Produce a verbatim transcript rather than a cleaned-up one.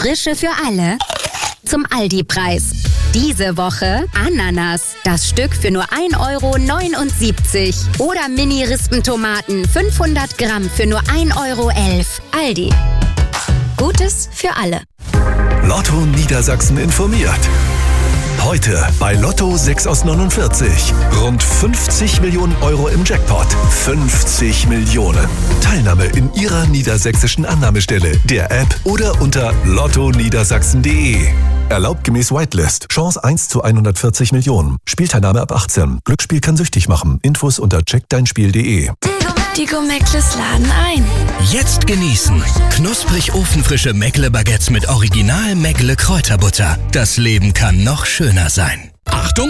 Frische für alle zum Aldi-Preis. Diese Woche Ananas, das Stück für nur ein Euro neunundsiebzig. Oder Mini-Rispentomaten, fünfhundert Gramm für nur ein Euro elf. Aldi. Gutes für alle. Lotto Niedersachsen informiert. Heute bei Lotto sechs aus neunundvierzig. Rund fünfzig Millionen Euro im Jackpot. fünfzig Millionen. Teilnahme in Ihrer niedersächsischen Annahmestelle, der App oder unter lotto niedersachsen punkt de. Erlaubt gemäß Whitelist. Chance eins zu hundertvierzig Millionen. Spielteilnahme ab achtzehn. Glücksspiel kann süchtig machen. Infos unter check dein spiel punkt de. Die Go-Meckles laden ein. Jetzt genießen. Knusprig ofenfrische Meckle-Baguettes mit Original Meckle Kräuterbutter. Das Leben kann noch schöner sein. Achtung!